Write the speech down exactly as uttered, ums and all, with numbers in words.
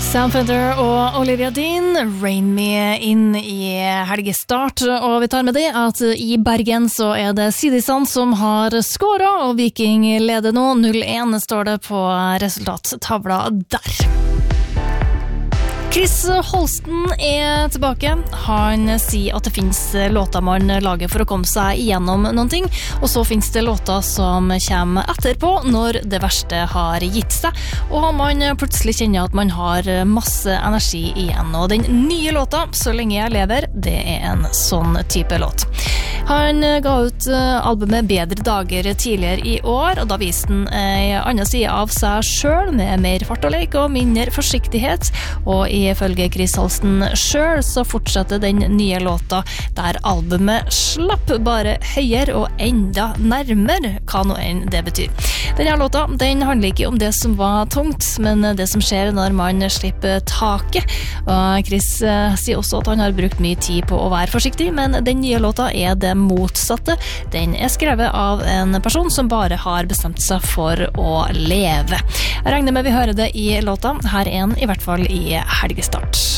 Soundfender og Olivia Dean, Rain Me inn i helgestart, og vi tar med det at i Bergen så er det Sidisand som har skåret, og Viking leder nå null én, står det på resultattavla der. Chris Holsten er tilbake. Han sier at det finnes låter man lager for å komme seg igjennom noen ting, og så finnes det låter som kommer etterpå når det verste har gitt seg, og man plutselig kjenner at man har masse energi igjen. Og den nye låta, Så lenge jeg lever, det er en sånn type låt. Han ga ut albumet Bedre dager tidligere i år, og da viste han en annen side av seg selv, med mer fart og lek og mindre forsiktighet, og ifølge Chris Holsten selv så fortsetter den nye låta der albumet slapp bare høyere og enda nærmere, hva nå enn det betyr. Denne låta, den handler ikke om det som var tungt, men det som skjer når man slipper taket. Og Chris uh, sier også at han har brukt mye tid på å være forsiktig, men den nye låta er det motsatte. Den er skrevet av en person som bare har bestemt seg for å leve. Jeg regner med vi hører det i låta. Her er en i hvert fall i helgestart.